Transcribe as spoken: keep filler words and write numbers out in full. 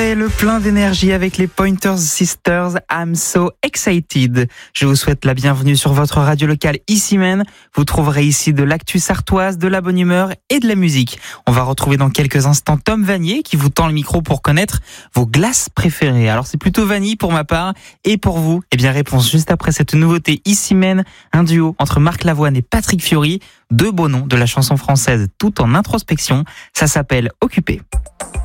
fait le plein d'énergie avec les Pointer Sisters. I'm so excited. Je vous souhaite la bienvenue sur votre radio locale ici même. Vous trouverez ici de l'actu sartoise, de la bonne humeur et de la musique. On va retrouver dans quelques instants Tom Vanier qui vous tend le micro pour connaître vos glaces préférées. Alors c'est plutôt vanille pour ma part et pour vous. Eh bien réponse juste après cette nouveauté ici même, un duo entre Marc Lavoine et Patrick Fiori, deux beaux noms de la chanson française tout en introspection. Ça s'appelle Occupé.